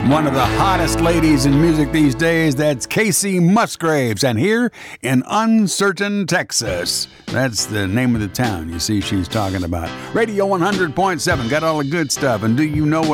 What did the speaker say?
One of the hottest ladies in music these days, that's Casey Musgraves. And here in Uncertain, Texas. That's the name of the town you see she's talking about. Radio 100.7, got all the good stuff. And do you know what